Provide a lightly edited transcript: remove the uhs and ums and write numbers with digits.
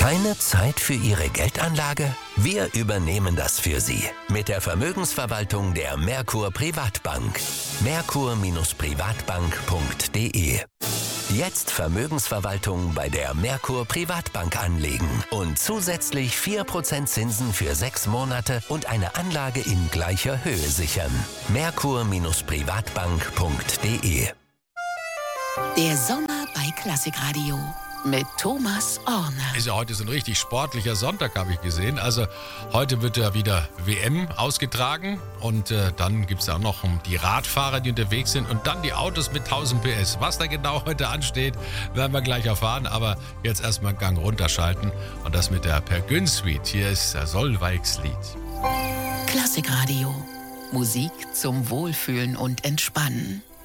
Keine Zeit für Ihre Geldanlage? Wir übernehmen das für Sie. Mit der Vermögensverwaltung der Merkur Privatbank. Merkur-Privatbank.de. Jetzt Vermögensverwaltung bei der Merkur Privatbank anlegen und zusätzlich 4% Zinsen für 6 Monate und eine Anlage in gleicher Höhe sichern. Merkur-Privatbank.de. Der Sommer bei Klassikradio mit Thomas Orner. Ist ja heute so ein richtig sportlicher Sonntag, habe ich gesehen. Also heute wird ja wieder WM ausgetragen und dann gibt es auch noch die Radfahrer, die unterwegs sind und dann die Autos mit 1000 PS. Was da genau heute ansteht, werden wir gleich erfahren. Aber jetzt erstmal Gang runterschalten und das mit der Per Gün Suite. Hier ist der Solveigs Lied. Klassikradio. Musik zum Wohlfühlen und Entspannen.